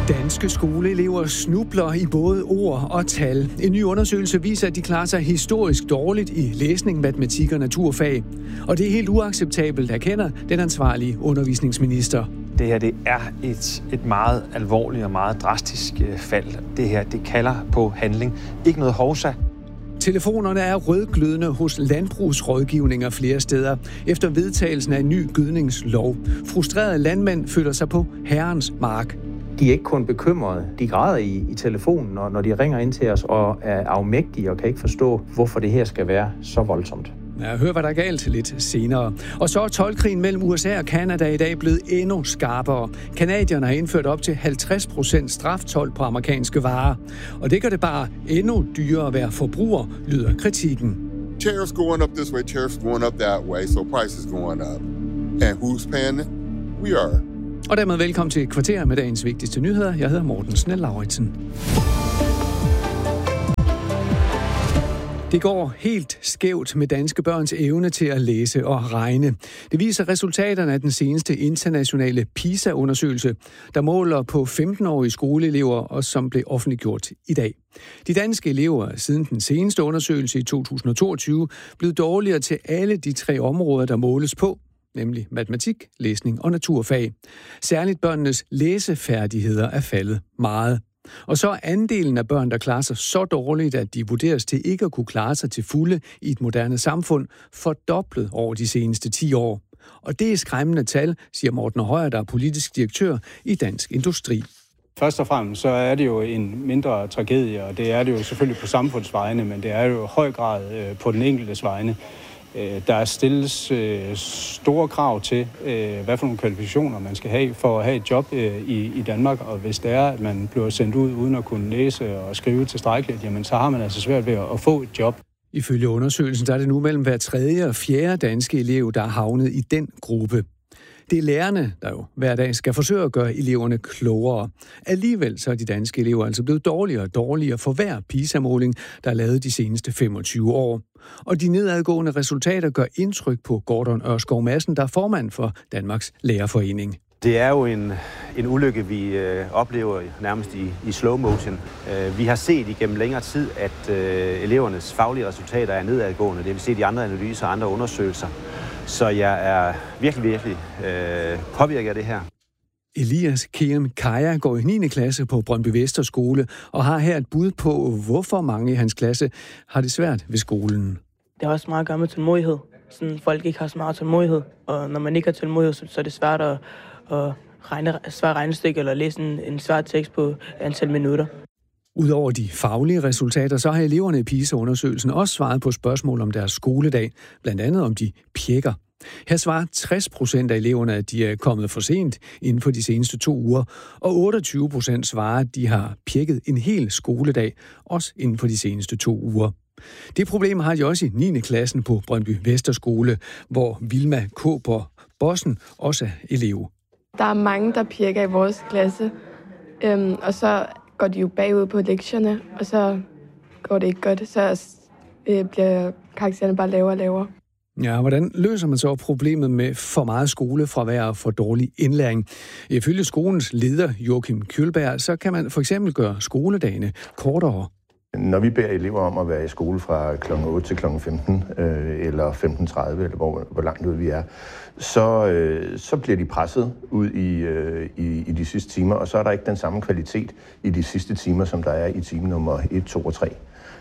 Danske skoleelever snubler i både ord og tal. En ny undersøgelse viser, at de klarer sig historisk dårligt i læsning, matematik og naturfag. Og det er helt uacceptabelt, erkender den ansvarlige undervisningsminister. Det her det er et meget alvorligt og meget drastisk fald. Det her det kalder på handling. Ikke noget hovsa. Telefonerne er rødglødende hos landbrugsrådgivninger flere steder efter vedtagelsen af en ny gødningslov. Frustrerede landmænd føler sig på herrens mark. De er ikke kun bekymrede, de græder i telefonen, når de ringer ind til os og er afmægtige og kan ikke forstå, hvorfor det her skal være så voldsomt. Ja, hør, hvad der er galt lidt senere. Og så er toldkrigen mellem USA og Canada i dag blevet endnu skarpere. Canadierne har indført op til 50% straftold på amerikanske varer. Og det gør det bare endnu dyrere at være forbruger, lyder kritikken. Tariffs going up this way, tariffs going up that way, so prices going up. And who's paying it? We are. Og dermed velkommen til Kvarter med dagens vigtigste nyheder. Jeg hedder Morten Snell-Lauritsen. Det går helt skævt med danske børns evne til at læse og regne. Det viser resultaterne af den seneste internationale PISA-undersøgelse, der måler på 15-årige skoleelever, og som blev offentliggjort i dag. De danske elever er siden den seneste undersøgelse i 2022 blevet dårligere til alle de 3 områder, der måles på, nemlig matematik, læsning og naturfag. Særligt børnenes læsefærdigheder er faldet meget. Og så er andelen af børn, der klarer sig så dårligt, at de vurderes til ikke at kunne klare sig til fulde i et moderne samfund, fordoblet over de seneste 10 år. Og det er skræmmende tal, siger Morten Højer, der er politisk direktør i Dansk Industri. Først og fremmest så er det jo en mindre tragedie, og det er det jo selvfølgelig på samfundsvejene, men det er jo i høj grad på den enkeltes vegne. Der stilles store krav til, hvad for nogle kvalifikationer man skal have for at have et job i Danmark. Og hvis det er, at man bliver sendt ud uden at kunne læse og skrive tilstrækkeligt, jamen så har man altså svært ved at få et job. Ifølge undersøgelsen der er det nu mellem hver 3. og 4. danske elev, der er havnet i den gruppe. Det er lærerne, der jo hver dag skal forsøge at gøre eleverne klogere. Alligevel så er de danske elever altså blevet dårligere og dårligere for hver PISA-måling, der er lavet de seneste 25 år. Og de nedadgående resultater gør indtryk på Gordon Ørskov Madsen, der er formand for Danmarks Lærerforening. Det er jo en ulykke, vi oplever nærmest i slow motion. Vi har set igennem længere tid, at elevernes faglige resultater er nedadgående. Det vil se de andre analyser og andre undersøgelser. Så jeg er virkelig påvirket af det her. Elias Kerim Kaja går i 9. klasse på Brøndby Vesterskole og har her et bud på, hvorfor mange i hans klasse har det svært ved skolen. Det har også meget at gøre med tålmodighed. Sådan, folk ikke har så meget tålmodighed, og når man ikke har tålmodighed, så er det svært at regne svært regnestykke eller læse en svær tekst på antal minutter. Udover de faglige resultater, så har eleverne i PISA-undersøgelsen også svaret på spørgsmål om deres skoledag, blandt andet om de pjekker. Her svarer 60% af eleverne, at de er kommet for sent inden for de seneste 2 uger, og 28% svarer, at de har pjekket en hel skoledag, også inden for de seneste 2 uger. Det problem har de også i 9. klassen på Brøndby Vesterskole, hvor Vilma Kåber Bossen også er elev. Der er mange, der pjekker i vores klasse, og så går de jo bagud på lektierne, og så går det ikke godt, så bliver karaktererne bare lavere og lavere. Ja, hvordan løser man så problemet med for meget skolefravær og for dårlig indlæring? Ifølge skolens leder, Joachim Kjølberg, så kan man for eksempel gøre skoledagene kortere. Når vi beder elever om at være i skole fra kl. 8 til kl. 15 eller 15.30, eller hvor langt ud vi er, så bliver de presset ud i de sidste timer, og så er der ikke den samme kvalitet i de sidste timer, som der er i time nummer 1, 2 og 3.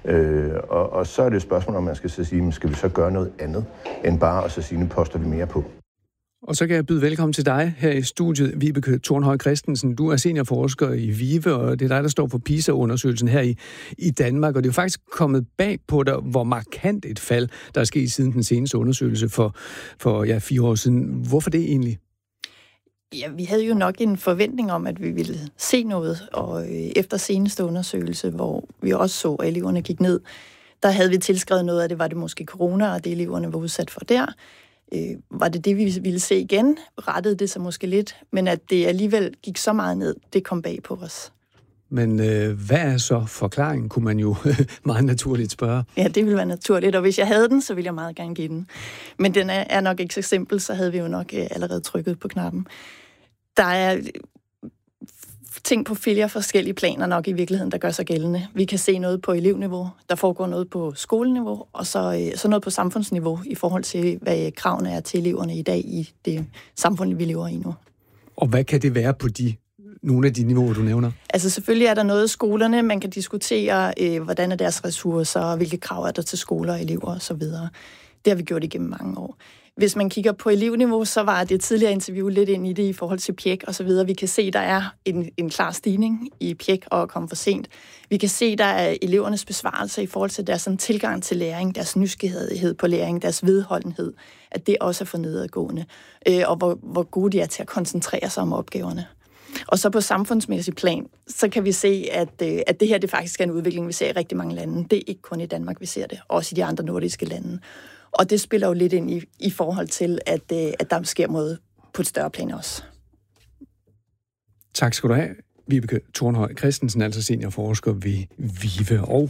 Og så er det et spørgsmål, om man skal så sige, skal vi så gøre noget andet, end bare at så sige, nu poster vi mere på. Og så kan jeg byde velkommen til dig her i studiet, Vibeke Thornhøj Christensen. Du er seniorforsker i VIVE, og det er dig, der står for PISA-undersøgelsen her i Danmark. Og det er jo faktisk kommet bag på dig, hvor markant et fald, der er sket siden den seneste undersøgelse for 4 år siden. Hvorfor det egentlig? Ja, vi havde jo nok en forventning om, at vi ville se noget, og efter seneste undersøgelse, hvor vi også så, at eleverne gik ned, der havde vi tilskrevet noget af det, var det måske corona, og det eleverne var udsat for der. Var det, vi ville se igen? Rettede det sig måske lidt, men at det alligevel gik så meget ned, det kom bag på os. Men hvad er så forklaringen, kunne man jo meget naturligt spørge. Ja, det ville være naturligt, og hvis jeg havde den, så ville jeg meget gerne give den. Men den er nok ikke så simpel, så havde vi jo nok allerede trykket på knappen. Der er ting på flere forskellige planer nok i virkeligheden, der gør sig gældende. Vi kan se noget på elevniveau, der foregår noget på skoleniveau, og så noget på samfundsniveau i forhold til, hvad kravene er til eleverne i dag i det samfund, vi lever i nu. Og hvad kan det være på nogle af de niveauer, du nævner? Altså selvfølgelig er der noget i skolerne, man kan diskutere, hvordan er deres ressourcer, hvilke krav er der til skoler, elever osv. Det har vi gjort igennem mange år. Hvis man kigger på elevniveau, så var det tidligere interview lidt ind i det i forhold til PIEK og så videre. Vi kan se, at der er en klar stigning i PIEK og at komme for sent. Vi kan se, at der er elevernes besvarelser i forhold til deres tilgang til læring, deres nysgerrighed på læring, deres vedholdenhed, at det også er for nedadgående, og hvor gode de er til at koncentrere sig om opgaverne. Og så på samfundsmæssig plan, så kan vi se, at det her det faktisk er en udvikling, vi ser i rigtig mange lande. Det er ikke kun i Danmark, vi ser det, også i de andre nordiske lande. Og det spiller jo lidt ind i forhold til, at der sker noget på et større plan også. Tak skal du have, Vibeke Thornhøj Christensen, altså seniorforsker ved VIVE, og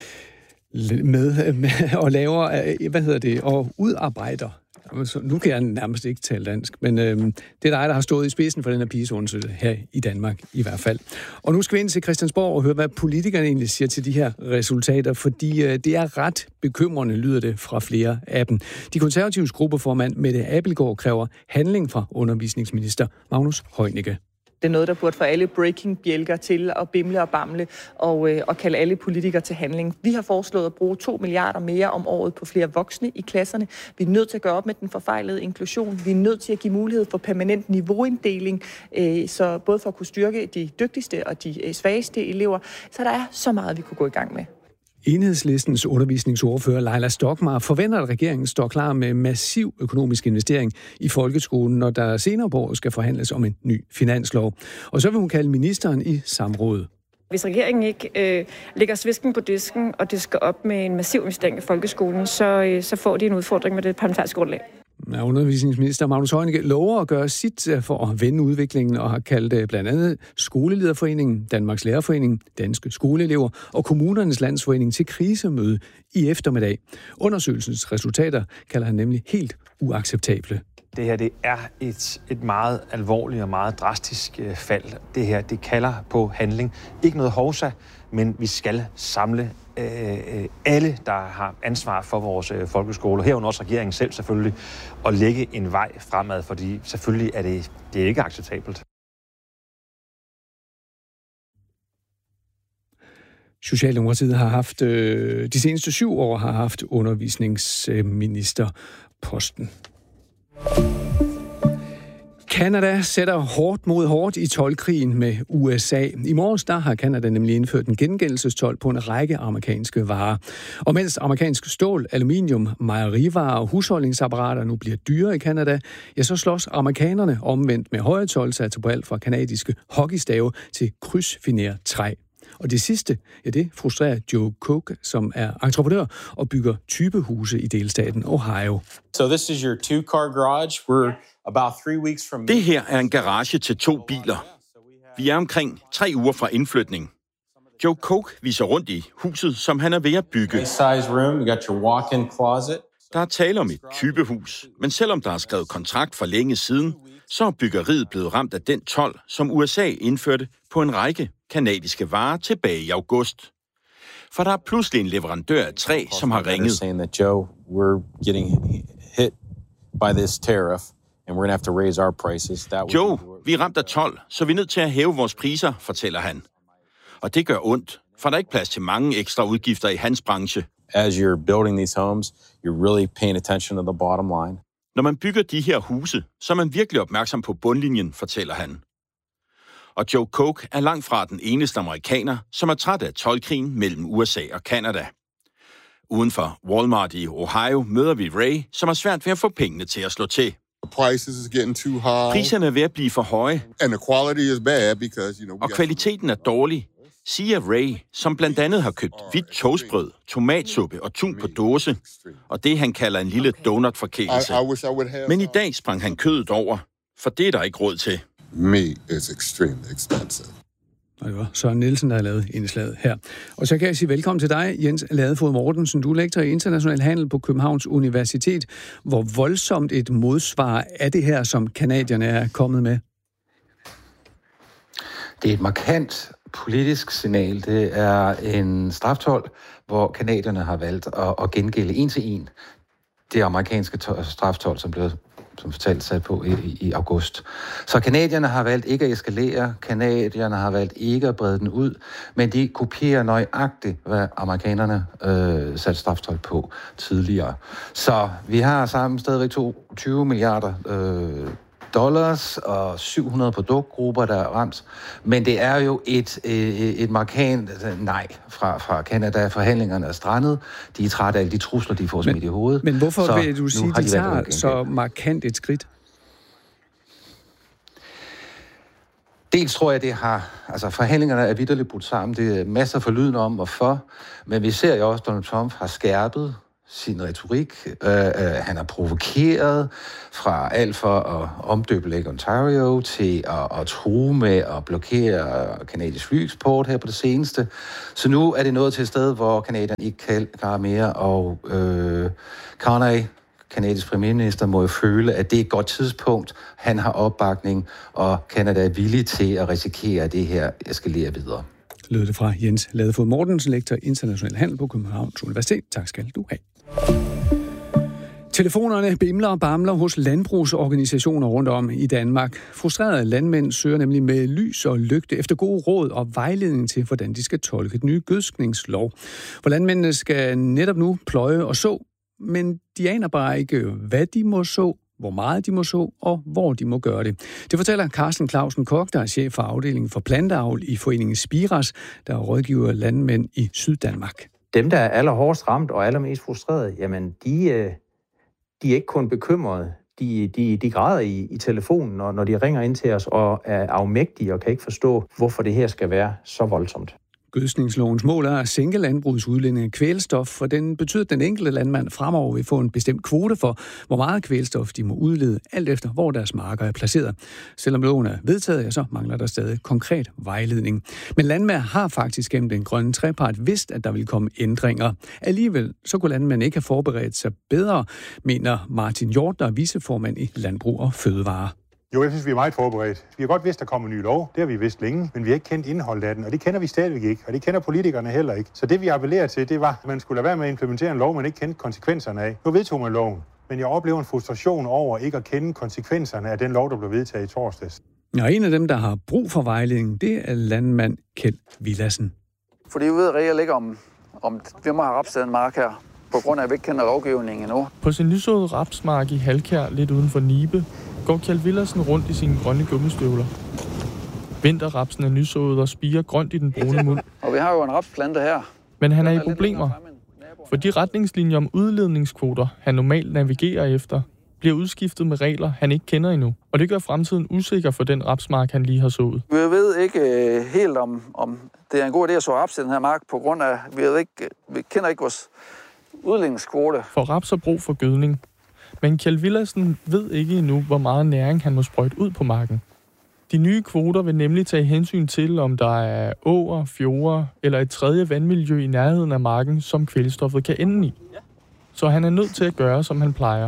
med og laver, og udarbejder. Nu kan jeg nærmest ikke tale dansk, men det er dig, der har stået i spidsen for den her PISA-undersøgelse her i Danmark i hvert fald. Og nu skal vi ind til Christiansborg og høre, hvad politikerne egentlig siger til de her resultater, fordi det er ret bekymrende, lyder det fra flere af dem. De konservatives gruppeformand Mette Abildgaard kræver handling fra undervisningsminister Magnus Heunicke. Det er noget, der burde få alle breaking-bjælker til at bimle og bamle og kalde alle politikere til handling. Vi har foreslået at bruge 2 milliarder mere om året på flere voksne i klasserne. Vi er nødt til at gøre op med den forfejlede inklusion. Vi er nødt til at give mulighed for permanent niveauinddeling, så både for at kunne styrke de dygtigste og de svageste elever. Så der er så meget, vi kunne gå i gang med. Enhedslistens undervisningsordfører Leila Stockmarr forventer, at regeringen står klar med massiv økonomisk investering i folkeskolen, når der senere på året skal forhandles om en ny finanslov. Og så vil hun kalde ministeren i samråd. Hvis regeringen ikke lægger svisken på disken, og det skal op med en massiv investering i folkeskolen, så får de en udfordring med det parlamentariske grundlag. Ja, undervisningsminister Magnus Heunicke lover at gøre sit for at vende udviklingen og har kaldt blandt andet Skolelederforeningen, Danmarks Lærerforening, Danske Skoleelever og Kommunernes Landsforening til krisemøde i eftermiddag. Undersøgelsens resultater kalder han nemlig helt uacceptable. Det her, det er et meget alvorligt og meget drastisk fald. Det her, det kalder på handling. Ikke noget hovsa, men vi skal samle alle, der har ansvar for vores folkeskole, herunder også regeringen selv selvfølgelig, og lægge en vej fremad, fordi selvfølgelig er det er ikke acceptabelt. Socialdemokratiet har haft, de seneste 7 år har haft undervisningsministerposten. Canada sætter hårdt mod hårdt i toldkrigen med USA. I morges der har Canada nemlig indført en gengældelsestolд på en række amerikanske varer. Og mens amerikansk stål, aluminium, mejerivarer og husholdningsapparater nu bliver dyre i Canada, ja, så slås amerikanerne omvendt med høje toldsatser på alt fra kanadiske hockeystave til krydsfineret træ. Og det sidste, ja, det frustrerer Joe Cook, som er entreprenør og bygger typehuse i delstaten Ohio. So this is your 2-car garage. We're about 3 weeks from... Det her er en garage til 2 biler. Vi er omkring 3 uger fra indflytning. Joe Cook viser rundt i huset, som han er ved at bygge. Room. You got your walk-in closet. Der er tale om et typehus, men selvom der er skrevet kontrakt for længe siden, så er byggeriet blevet ramt af den told, som USA indførte på en række kanadiske varer tilbage i august. For der er pludselig en leverandør af træ, som har ringet. Joe, we're getting hit by this tariff, and we're going to have to raise our prices. Joe, vi er ramt af told, så vi er nødt til at hæve vores priser, fortæller han. Og det gør ondt, for der er ikke plads til mange ekstra udgifter i hans branche. As you're building these homes, you're really paying attention to the bottom line. Når man bygger de her huse, så er man virkelig opmærksom på bundlinjen, fortæller han. Og Joe Cook er langt fra den eneste amerikaner, som er træt af toldkrigen mellem USA og Canada. Uden for Walmart i Ohio møder vi Ray, som er svært ved at få pengene til at slå til. Priserne er ved at blive for høje, og kvaliteten er dårlig, siger Ray, som blandt andet har købt hvidt toastbrød, tomatsuppe og tun på dåse, og det han kalder en lille donutforkælelse. Men i dag sprang han kødet over, for det er der ikke råd til. Meat is extremely expensive. Og det var Søren Nielsen, der har lavet indslaget her. Og så kan jeg sige velkommen til dig, Jens Ladefod Mortensen. Du er lektor i international handel på Københavns Universitet. Hvor voldsomt et modsvar er det her, som canadierne er kommet med? Det er et markant politisk signal. Det er en straftold, hvor kanadierne har valgt at gengælde en til en det amerikanske straftold, som blev som fortalt sat på i august. Så kanadierne har valgt ikke at eskalere, kanadierne har valgt ikke at brede den ud, men de kopierer nøjagtigt, hvad amerikanerne satte straftold på tidligere. Så vi har sammen stadigvæk 22 milliarder dollars og 700 produktgrupper, der er ramt. Men det er jo et markant nej fra Canada. Forhandlingerne er strandet. De er trætte af alle de trusler, de får smidt i hovedet. Men hvorfor vil du sige, at de tager så markant et skridt? Dels tror jeg, det har... Altså, forhandlingerne er vitterligt brudt sammen. Det er masser af forlydende om, hvorfor. Men vi ser jo også, at Donald Trump har skærpet sin retorik. Han har provokeret fra alt for at omdøbe Lake Ontario til at true med at blokere kanadisk flyeksport her på det seneste. Så nu er det nået til et sted, hvor kanadierne ikke kan klare mere, og Carney, kanadisk premierminister, må jo føle, at det er et godt tidspunkt. Han har opbakning, og Canada er villig til at risikere, at det her eskalerer videre. Lød det fra Jens Ladefod Mortensen, lektor i international handel på Københavns Universitet. Tak skal du have. Telefonerne bimler og bamler hos landbrugsorganisationer rundt om i Danmark. Frustrerede landmænd søger nemlig med lys og lygte efter gode råd og vejledning til, hvordan de skal tolke den nye gødskningslov. For landmændene skal netop nu pløje og så, men de aner bare ikke, hvad de må så, hvor meget de må så, og hvor de må gøre det. Det fortæller Carsten Clausen Koch, der er chef for afdelingen for planteavl i foreningen Spiras, der rådgiver landmænd i Syddanmark. Dem, der er allerhårdest ramt og allermest frustrerede, jamen de er ikke kun bekymrede. De græder i telefonen, når de ringer ind til os og er afmægtige og kan ikke forstå, hvorfor det her skal være så voldsomt. Gødskningslovens mål er at sænke landbrugets udledning af kvælstof, for den betyder, at den enkelte landmand fremover vil få en bestemt kvote for, hvor meget kvælstof de må udlede, alt efter hvor deres marker er placeret. Selvom loven er vedtaget, så mangler der stadig konkret vejledning. Men landmænd har faktisk gennem den grønne trepart vidst, at der vil komme ændringer. Alligevel så kunne landmænd ikke have forberedt sig bedre, mener Martin Hjort, der er viceformand i Landbrug og Fødevare. Jo, jeg synes, vi er meget forberedt. Vi har godt vidst, at der kommer en ny lov. Det har vi vidst længe, men vi har ikke kendt indholdet af den, og det kender vi stadigvæk ikke, og det kender politikerne heller ikke. Så det, vi appellerer til, det var, at man skulle lade være med at implementere en lov, man ikke kendte konsekvenserne af. Nu vedtog man loven, men jeg oplever en frustration over ikke at kende konsekvenserne af den lov, der blev vedtaget i torsdags. Og en af dem, der har brug for vejledning, det er landmand Kjeld Villadsen. Fordi vi ved reelt ikke, om vi må have rapset en mark her, på grund af, at vi ikke kender lovgivningen endnu. På sin nysåede rapsmark i Halkær, lidt uden for Nibe, går Kjeld Villadsen rundt i sine grønne gummistøvler. Vinterrapsen er nysået og spiger grønt i den brune muld. Og vi har jo en rapsplante her. Men han er i problemer, for de retningslinjer om udledningskvoter, han normalt navigerer efter, bliver udskiftet med regler, han ikke kender endnu. Og det gør fremtiden usikker for den rapsmark, han lige har sået. Vi ved ikke helt, om det er en god idé at så raps i den her mark, på grund af, vi kender ikke vores udledningskvote. For raps har brug for gødning. Men Kjeld Villadsen ved ikke endnu, hvor meget næring han må sprøjte ud på marken. De nye kvoter vil nemlig tage hensyn til, om der er åer, fjorde eller et tredje vandmiljø i nærheden af marken, som kvælstoffet kan ende i. Så han er nødt til at gøre, som han plejer.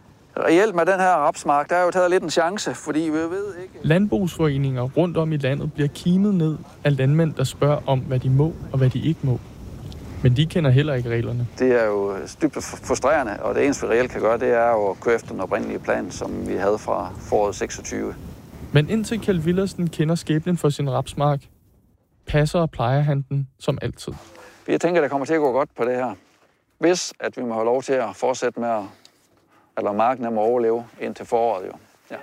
Reelt med den her rapsmark, der er jo taget lidt en chance, fordi vi ved ikke... Landbrugsforeninger rundt om i landet bliver kimet ned af landmænd, der spørger om, hvad de må og hvad de ikke må. Men de kender heller ikke reglerne. Det er jo dybt frustrerende, og det eneste, vi reelt kan gøre, det er jo at køre efter den oprindelige plan, som vi havde fra foråret 26. Men indtil Kjeld Villadsen kender skæbnen for sin rapsmark, passer og plejer han den som altid. Vi tænker, der kommer til at gå godt på det her. Hvis at vi må have lov til at fortsætte med eller marken må overleve indtil foråret jo. Ja.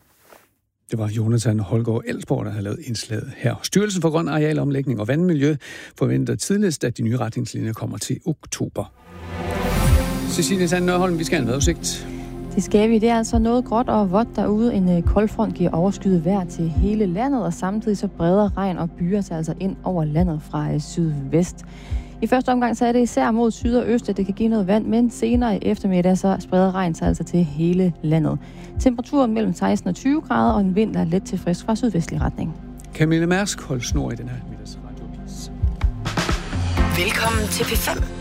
Det var Jonathan Holgaard Elsborg, der havde lavet indslaget her. Styrelsen for Grøn Arealomlægning og Vandmiljø forventer tidligst, at de nye retningslinjer kommer til oktober. Cecilie Sand Nørholm, vi skal have en vejrudsigt. Det skal vi. Det er altså noget gråt og vådt derude. En koldfront giver overskyet vejr til hele landet, og samtidig så breder regn og byer sig altså ind over landet fra sydvest. I første omgang så er det især mod syd og øst, at det kan give noget vand, men senere i eftermiddag så spreder regn sig altså til hele landet. Temperaturen mellem 16 og 20 grader, og en vind, der er let til frisk fra sydvestlig retning. Camille Mærsk, hold snor i den her middagsradioavis. Velkommen til P5.